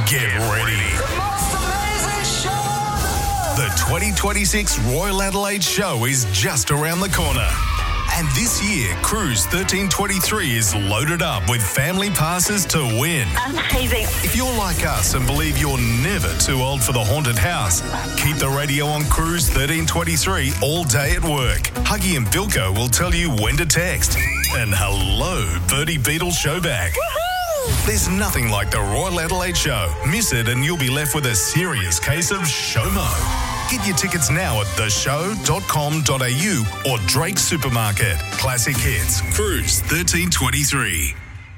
Get ready. The most amazing show. The 2026 Royal Adelaide Show is just around the corner. And this year, Cruise 1323 is loaded up with family passes to win. Amazing. If you're like us and believe you're never too old for the haunted house, keep the radio on Cruise 1323 all day at work. Huggy and Bilko will tell you when to text. And hello, Bertie Beetle Showback. There's nothing like the Royal Adelaide Show. Miss it and you'll be left with a serious case of SHOMO. Get your tickets now at theshow.com.au or Drake Supermarket. Classic Hits, Cruise 1323.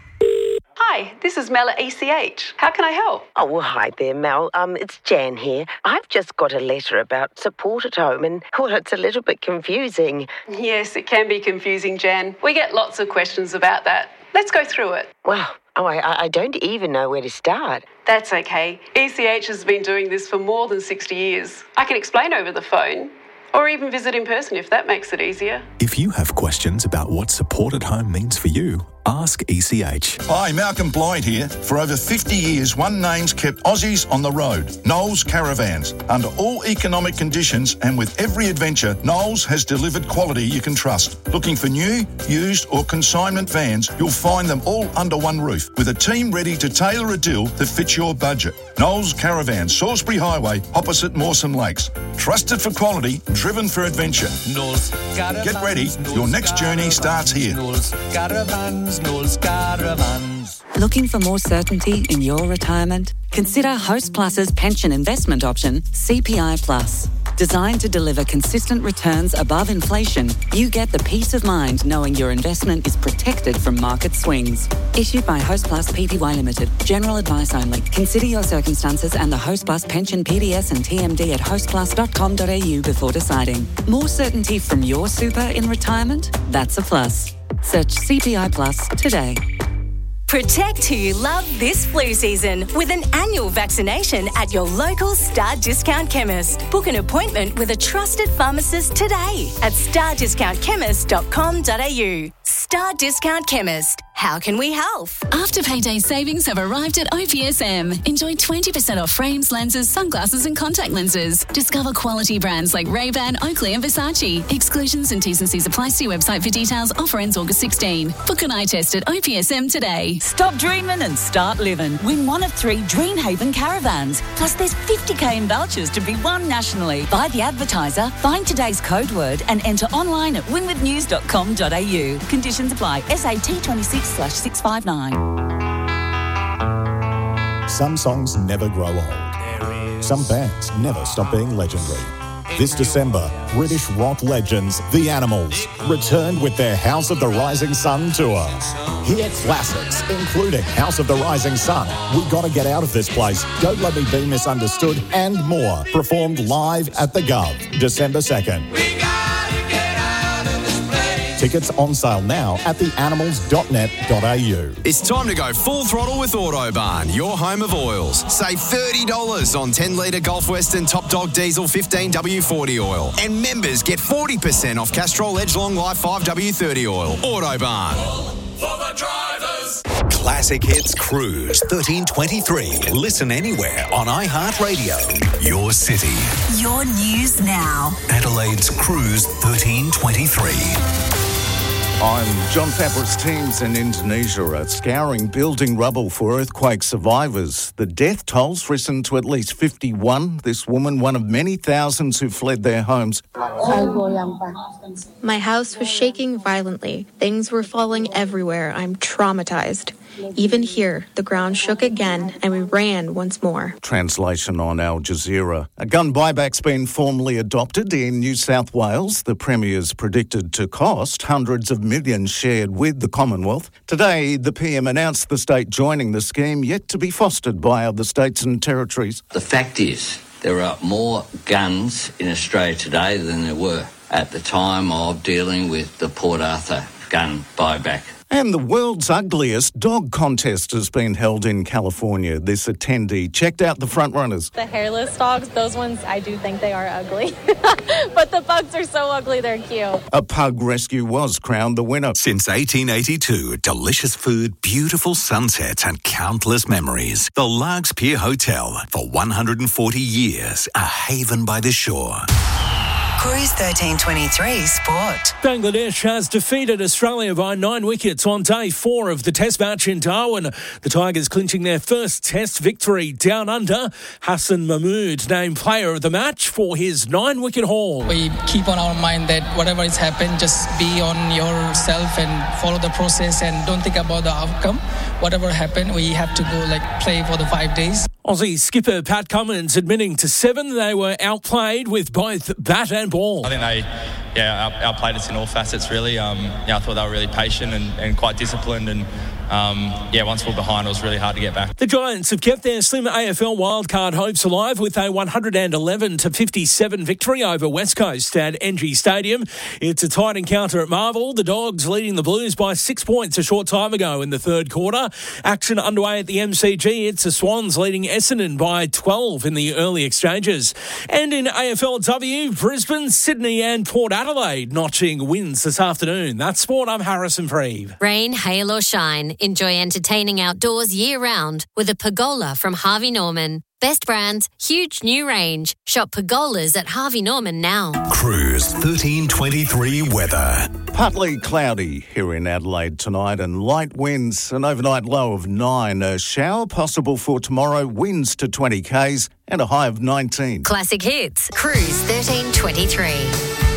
Hi, this is Mel at ECH. How can I help? Oh, well, hi there, Mel. It's Jan here. I've just got a letter about support at home and, well, it's a little bit confusing. Yes, it can be confusing, Jan. We get lots of questions about that. Let's go through it. Well, I don't even know where to start. That's okay. ECH has been doing this for more than 60 years. I can explain over the phone or even visit in person if that makes it easier. If you have questions about what support at home means for you, ask ECH. Hi, Malcolm Blyde here. For over 50 years, one name's kept Aussies on the road, Knowles Caravans. Under all economic conditions and with every adventure, Knowles has delivered quality you can trust. Looking for new, used or consignment vans, you'll find them all under one roof with a team ready to tailor a deal that fits your budget. Knowles Caravans, Salisbury Highway, opposite Mawson Lakes. Trusted for quality, driven for adventure. Knowles Caravans. Get ready, your next journey starts here. Knowles Caravans. Knowles Caravans. Looking for more certainty in your retirement? Consider Host Plus's pension investment option, CPI Plus. Designed to deliver consistent returns above inflation, you get the peace of mind knowing your investment is protected from market swings. Issued by Host Plus Pty Limited. General advice only. Consider your circumstances and the Host Plus pension PDS and TMD at hostplus.com.au before deciding. More certainty from your super in retirement? That's a plus. Search CPI Plus today. Protect who you love this flu season with an annual vaccination at your local Star Discount Chemist. Book an appointment with a trusted pharmacist today at stardiscountchemist.com.au. Star Discount Chemist. How can we help? After payday savings have arrived at OPSM. Enjoy 20% off frames, lenses, sunglasses and contact lenses. Discover quality brands like Ray-Ban, Oakley and Versace. Exclusions and T's and C's apply. See website for details. Offer ends August 16. Book an eye test at OPSM today. Stop dreaming and start living. Win one of 3 Dreamhaven caravans. Plus there's 50k in vouchers to be won nationally. Buy the advertiser, find today's code word and enter online at winwithnews.com.au. Conditions apply. SAT 26/659. Some songs never grow old. Some bands never stop being legendary. This December, British rock legends, The Animals, returned with their House of the Rising Sun tour. Hear classics, including House of the Rising Sun, We Gotta Get Out of This Place, Don't Let Me Be Misunderstood, and more, performed live at the Gov, December 2nd. Tickets on sale now at theanimals.net.au. It's time to go full throttle with Autobarn, your home of oils. Save $30 on 10-litre Gulf Western Top Dog Diesel 15W40 oil. And members get 40% off Castrol Edgelong Life 5W30 oil. Autobarn. For the drivers. Classic Hits Cruise 1323. Listen anywhere on iHeartRadio. Your city. Your news now. Adelaide's Cruise 1323. I'm John Fabris. Teams in Indonesia are scouring building rubble for earthquake survivors. The death toll's risen to at least 51. This woman, one of many thousands who fled their homes. My house was shaking violently. Things were falling everywhere. I'm traumatized. Even here, the ground shook again and we ran once more. Translation on Al Jazeera. A gun buyback's been formally adopted in New South Wales. The Premier's predicted to cost hundreds of millions shared with the Commonwealth. Today, the PM announced the state joining the scheme, yet to be fostered by other states and territories. The fact is, there are more guns in Australia today than there were at the time of dealing with the Port Arthur gun buyback. And the world's ugliest dog contest has been held in California. This attendee checked out the front runners. The hairless dogs, those ones, I do think they are ugly. But the pugs are so ugly, they're cute. A pug rescue was crowned the winner. Since 1882, delicious food, beautiful sunsets and countless memories. The Largs Pier Hotel, for 140 years, a haven by the shore. Cruise 1323 Sport. Bangladesh has defeated Australia by 9 wickets on day 4 of the Test match in Darwin. The Tigers clinching their first Test victory down under. Hassan Mahmood named player of the match for his 9-wicket haul. We keep on our mind that whatever has happened, just be on yourself and follow the process and don't think about the outcome. Whatever happened, we have to go play for the 5 days. Aussie skipper Pat Cummins admitting to 7 they were outplayed with both bat and ball. I think they outplayed us in all facets, really. I thought they were really patient and quite disciplined, and once we were behind, it was really hard to get back. The Giants have kept their slim AFL wildcard hopes alive with a 111-57 victory over West Coast at NG Stadium. It's a tight encounter at Marvel. The Dogs leading the Blues by 6 points a short time ago in the third quarter. Action underway at the MCG. It's the Swans leading Essendon by 12 in the early exchanges. And in AFLW, Brisbane, Sydney and Port Adelaide notching wins this afternoon. That's sport. I'm Harrison Freeve. Rain, hail or shine, enjoy entertaining outdoors year-round with a pergola from Harvey Norman. Best brands, huge new range. Shop pergolas at Harvey Norman now. Cruise 1323 weather. Partly cloudy here in Adelaide tonight and light winds, an overnight low of 9. A shower possible for tomorrow, winds to 20 k's and a high of 19. Classic Hits, Cruise 1323.